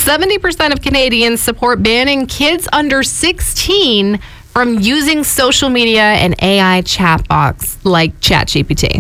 70% of Canadians support banning kids under 16 from using social media and AI chatbots like ChatGPT.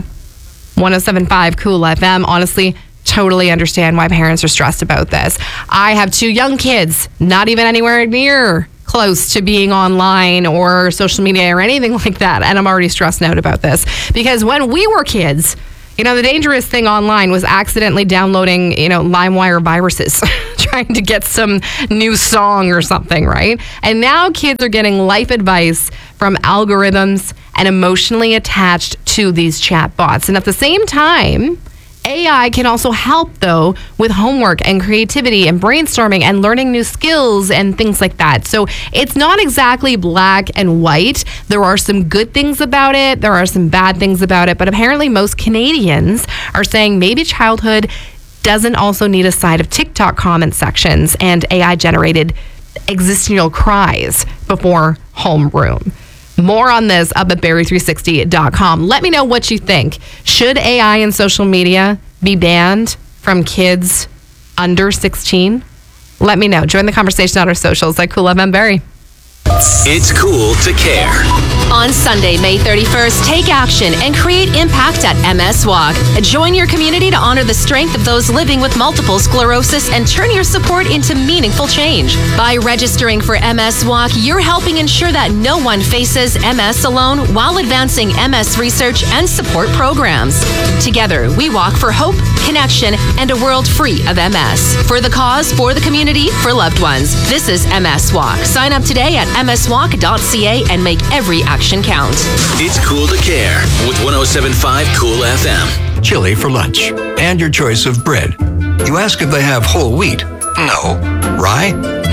107.5 Cool FM. Honestly, totally understand why parents are stressed about this. I have 2 young kids, not even anywhere near close to being online or social media or anything like that. And I'm already stressed out about this because when we were kids, the dangerous thing online was accidentally downloading, LimeWire viruses, trying to get some new song or something, right? And now kids are getting life advice from algorithms and emotionally attached to these chatbots. And at the same time, AI can also help, though, with homework and creativity and brainstorming and learning new skills and things like that. So it's not exactly black and white. There are some good things about it. There are some bad things about it. But apparently most Canadians are saying maybe childhood doesn't also need a side of TikTok comment sections and AI-generated existential cries before homeroom. More on this up at Barrie360.com. Let me know what you think. Should AI and social media be banned from kids under 16? Let me know. Join the conversation on our socials at Cool FM Barrie. It's cool to care. On Sunday, May 31st, take action and create impact at MS Walk. Join your community to honor the strength of those living with multiple sclerosis and turn your support into meaningful change. By registering for MS Walk, you're helping ensure that no one faces MS alone while advancing MS research and support programs. Together, we walk for hope, connection, and a world free of MS. For the cause, for the community, for loved ones. This is MS Walk. Sign up today at mswalk.ca and make every action count. It's cool to care with 107.5 Cool FM. Chili for lunch and your choice of bread. You ask if they have whole wheat. No. Rye?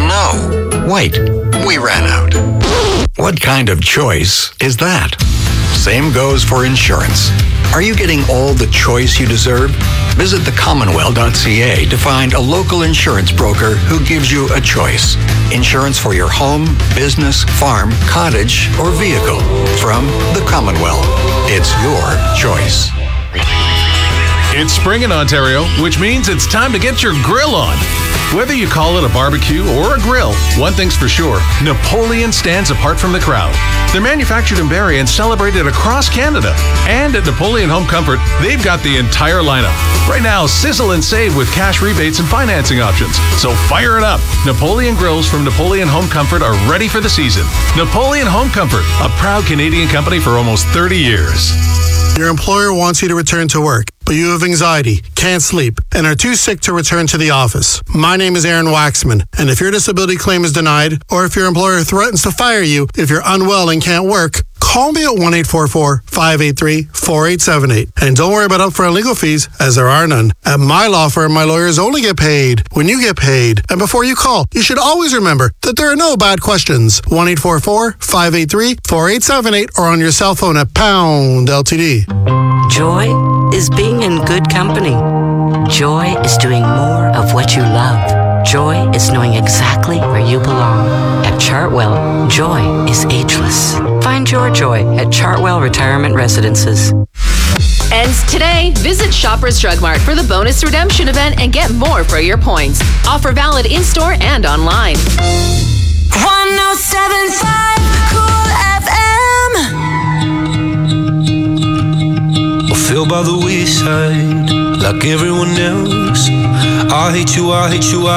No. White? We ran out. What kind of choice is that? Same goes for insurance. Are you getting all the choice you deserve? Visit thecommonwealth.ca to find a local insurance broker who gives you a choice. Insurance for your home, business, farm, cottage, or vehicle. From the Commonwealth. It's your choice. It's spring in Ontario, which means it's time to get your grill on. Whether you call it a barbecue or a grill, one thing's for sure, Napoleon stands apart from the crowd. They're manufactured in Barrie and celebrated across Canada. And at Napoleon Home Comfort, they've got the entire lineup. Right now, sizzle and save with cash rebates and financing options. So fire it up. Napoleon grills from Napoleon Home Comfort are ready for the season. Napoleon Home Comfort, a proud Canadian company for almost 30 years. Your employer wants you to return to work, but you have anxiety, can't sleep, and are too sick to return to the office. My name is Aaron Waxman, and if your disability claim is denied, or if your employer threatens to fire you if you're unwell and can't work, call me at 1-844-583-4878. And don't worry about upfront legal fees, as there are none. At my law firm, my lawyers only get paid when you get paid. And before you call, you should always remember that there are no bad questions. 1-844-583-4878 or on your cell phone at pound LTD. Joy is being in good company. Joy is doing more of what you love. Joy is knowing exactly where you belong. At Chartwell, joy is ageless. Find your joy at Chartwell Retirement Residences. Ends today. Visit Shoppers Drug Mart for the bonus redemption event and get more for your points. Offer valid in-store and online. 107.5 Cool FM. I feel by the wayside like everyone else. I hate you, I hate you,